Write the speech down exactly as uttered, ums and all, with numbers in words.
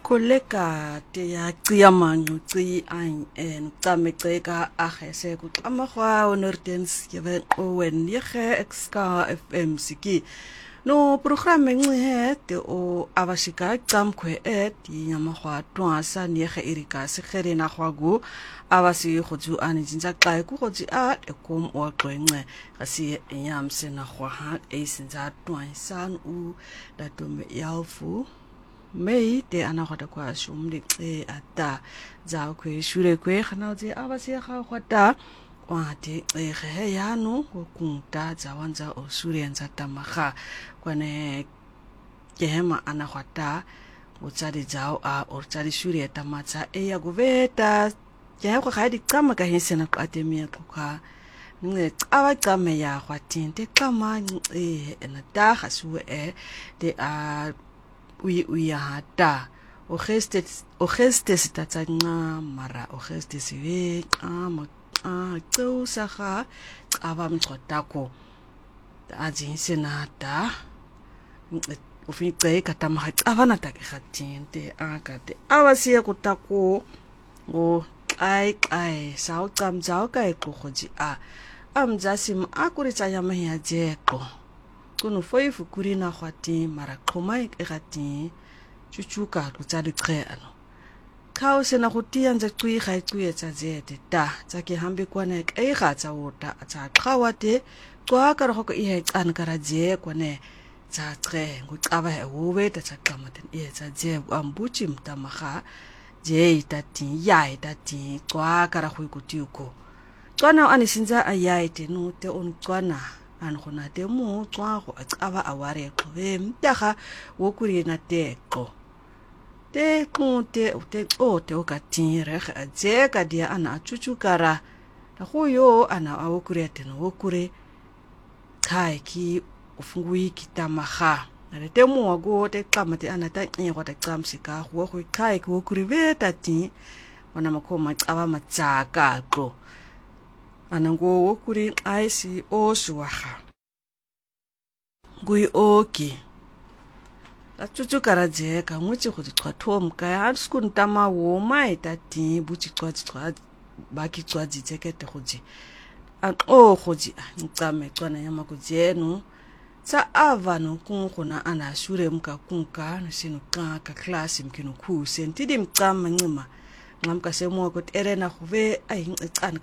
Koleka te ya qiyama ncuci an en tsameceka a gese ku tlamagwa onortens yebe owen yege exka fm siki no programme ngihe te o abashika tsamkwe et yamagwa twasa niyege irika segere na gwago abasi goju an jinja xa ku goji a ekom o xwenxe gasi yamse na gwa ha esinza twansan u datume yalfu Mei te ana kwata kwa shumli e ata za kwe shure kwe khana je abasi kha kwata wa te e khe ya no ko kunta za wanza o shure nza tamaga kwane kehema ana kwata o tsari zao a o tsari shure tamatsa e ya goveta ke ko ga di tsama ka hisena qate mi ka nge tsaba tsame ya kwatinte kama e na ta gasu e de a uyi uya hata o gestes o gestes tatsanqa mara o gestes we ama a tso saga aba mxotako ajinse nata o fiqe katama abana ta ke khatinte akate abasiya kutako o ai ai sao tsamzao ka ekhoji a amjasim akuritsa yama ya jeko kuno foi fukuri na khwati mara khoma ekati chuchuka kutsali qhelo khao sena gotia nze qwi ga iqwi etsa zete ta tsa ke hambe kwana e ga tsa ota tsa qhawate qwa ka ro go e etsan kara je kwane tsa qhe ngo qaba e hobe ta tsa qamaten e etsa je ambuchi mtamaga je itati ya itati qwa ka ra go ikutiko tswana ani sinza ayaite no te on tswana an gona te mo tswa go aba aware qobe mtaga wo kuri na teko te konte o te o te o ka tire ga je ka dia ana chuchukara ta go yo ana a wo kuri te no wo kuri kai ki ufungui kitamaga na te mo go te qamate ana ta nye go te qamsika go go kai ki wo kuri beta ti ona makoma aba matsaka qo anango wokuri aisi o suwaha gui oki la chuchu karaje ka nguchi go tshwathom ka ya skun tama wo mai tati buchi tshwa baki tshwa ditsekete goji a o goji ntsame tswana ya makujenu tsa ava no kungona ana shure mka kunka no sino ka ka class mkino ku sentidi mtsama ncima ngamka semo ko terena khove ai ngicana